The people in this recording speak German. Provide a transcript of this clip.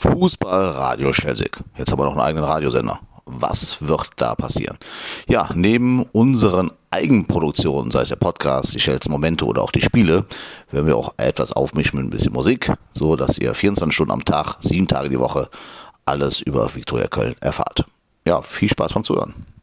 Fußballradio Schelsig. Jetzt haben wir noch einen eigenen Radiosender. Was wird da passieren? Ja, neben unseren Eigenproduktionen, sei es der Podcast, die Schelz Momente oder auch die Spiele, werden wir auch etwas aufmischen mit ein bisschen Musik, so dass ihr 24 Stunden am Tag, 7 Tage die Woche alles über Viktoria Köln erfahrt. Ja, viel Spaß beim Zuhören.